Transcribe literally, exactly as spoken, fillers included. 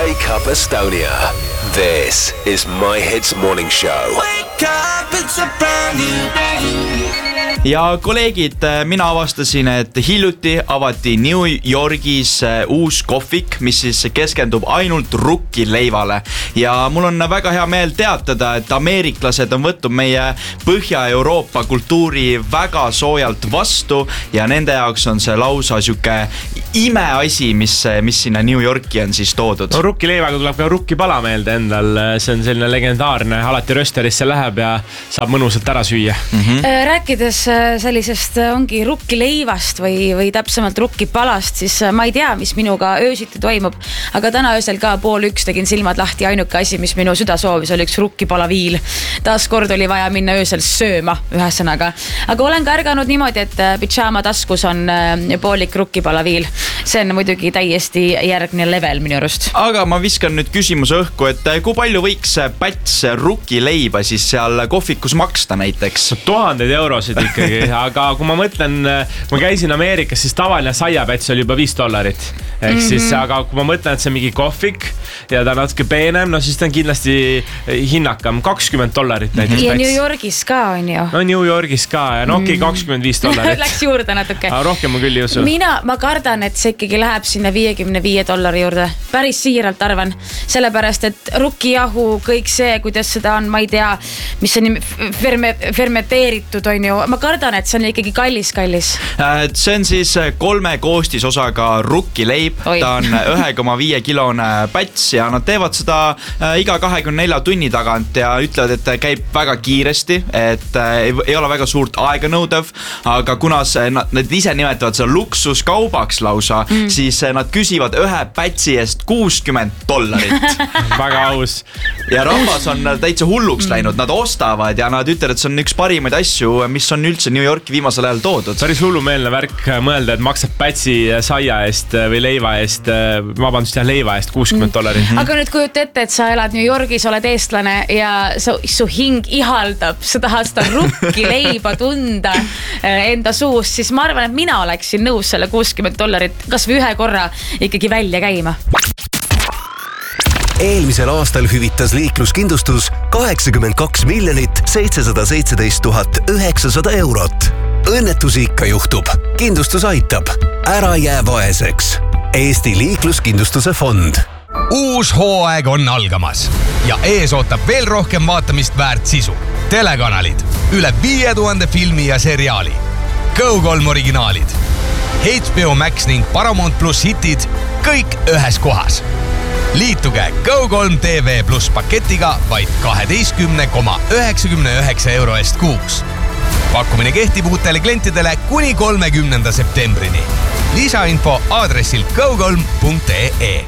Wake Up Estonia. This is My Hits Morning Show. Wake up, it's a brand new day. Ja kolleegid, mina avastasin, et hiljuti avati New Yorgis uus kohvik, mis siis keskendub ainult rukkileivale. Ja mul on väga hea meel teatada, et ameeriklased on võtnud meie Põhja-Euroopa kultuuri väga soojalt vastu ja nende jaoks on see lausa siuke imeasi, mis, mis sinna New Yorki on siis toodud. No, rukkileivaga tuleb ka rukkipala meelde endal. See on selline legendaarne, alati rösterisse läheb ja saab mõnusalt ära süüa. Mm-hmm. Rääkides sellisest ongi rukkileivast või, või täpsemalt rukkipalast, siis ma ei tea, mis minuga öösiti toimub, aga täna öösel ka pool üks tegin silmad lahti, ainuke asi, mis minu süda soovis, oli üks rukkipalaviil. Taas kord oli vaja minna öösel sööma, ühesõnaga. Aga olen ka ärganud niimoodi, et pidžaama taskus on poolik rukkipalaviil. See on muidugi täiesti järgne level minu arust. Aga ma viskan nüüd küsimuse õhku, et kui palju võiks päts rukkileiba siis seal kohvikus maksta näiteks? Tuhandeid eurosid ikkagi, aga kui ma mõtlen, ma käisin Ameerikas, siis tavaline saiapäts oli juba viis dollarit. Ehk siis, mm-hmm. aga kui ma mõtlen, et see on mingi kohvik ja ta on natuke peenem, no siis ta on kindlasti hinnakam, kakskümmend dollarit näiteks. Ja New Yorgis ka on ju. No New Yorgis ka ja no okei, okay, kakskümmend viis dollarit. Läks juurde natuke. Aga rohkem ma küll ei usu. Mina, ma kardan, et see ikkagi läheb sinna viiekümne viie dollari juurde. Päris siiralt arvan. Sellepärast, et rukkijahu, kõik see, kuidas seda on, ma ei tea, mis on ferme, fermenteeritud on ju. Ma kardan, et see on ikkagi kallis, kallis. See on siis kolme koostisosaga rukkileib. Oi. Ta on ühe koma viie kilone päts ja nad teevad seda iga kahekümne nelja tunni tagant ja ütlevad, et käib väga kiiresti, et ei ole väga suurt aega nõudev, aga kuna see, nad ise nimetavad seda luksuskaubaks lausa, mm. siis nad küsivad ühe pätsi eest kuuskümmend dollarit. Väga aus. Ja rahvas on täitsa hulluks läinud, nad ostavad ja nad ütlevad, et see on üks parimaid asju, mis on üldse New Yorki viimasel ajal toodud. Päris hullumeelne värk mõelda, et maksab pätsi saia eest või leiva eest, vabandust jah, leiva eest kuuskümmend dollarit. Mm-hmm. Aga nüüd kujuta ette, et sa elad New Yorgis, oled eestlane ja su, su hing ihaldab, sa tahad seda rukkileiba tunda enda suus, siis ma arvan, et mina oleksin nõus selle kuuskümmend dollarit kas või ühe korra ikkagi välja käima. Eelmisel aastal hüvitas liikluskindlustus kaheksakümmend kaks miljonit seitsesada seitseteist tuhat üheksasada eurot. Õnnetusi ikka juhtub. Kindlustus aitab. Ära jää vaeseks. Eesti liikluskindlustuse fond. Uus hooaeg on algamas ja ees ootab veel rohkem vaatamist väärt sisu. Telekanalid, üle viie tuhande filmi ja seriaali. Go kolm originaalid. H B O Max ning Paramount Plus hitid kõik ühes kohas. Liituge Go kolm T V Plus paketiga vaid kaheteistkümne koma üheksakümne üheksa euro eest kuus. Pakkumine kehtib uutele klientidele kuni kolmekümnenda septembrini. Lisainfo aadressil go kolm punkt ee.